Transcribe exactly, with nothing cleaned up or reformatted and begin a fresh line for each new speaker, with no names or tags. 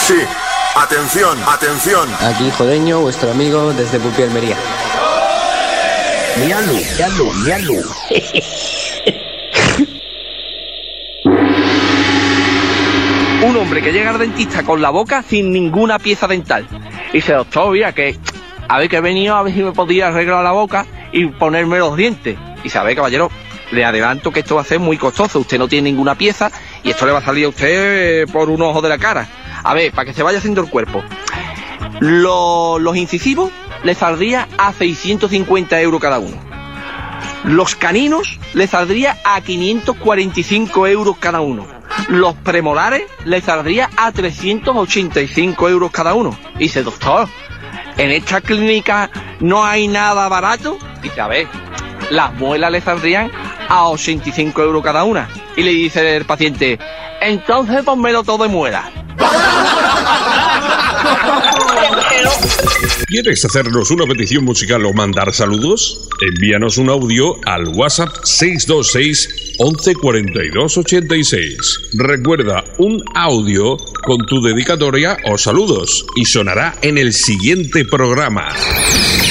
Sí, atención, atención.
Aquí Jodeño, vuestro amigo desde Pupi, Almería.
Míralo, míralo, míralo.
Un hombre que llega al dentista con la boca sin ninguna pieza dental. Y dice, doctor, mira, que a ver que he venido a ver si me podía arreglar la boca y ponerme los dientes. Y dice, a ver, caballero, le adelanto que esto va a ser muy costoso. Usted no tiene ninguna pieza y esto le va a salir a usted por un ojo de la cara. A ver, para que se vaya haciendo el cuerpo. Los, los incisivos le saldría a seiscientos cincuenta euros cada uno. Los caninos le saldría a quinientos cuarenta y cinco euros cada uno. Los premolares le saldría a trescientos ochenta y cinco euros cada uno. Y dice, doctor, ¿en esta clínica no hay nada barato? Dice, a ver, las muelas le saldrían a ochenta y cinco euros cada una. Y le dice el paciente, entonces pónmelo todo de muela.
¿Quieres hacernos una petición musical o mandar saludos? Envíanos un audio al WhatsApp seis dos seis, once cuarenta y dos ochenta y seis. Recuerda, un audio con tu dedicatoria o saludos y sonará en el siguiente programa.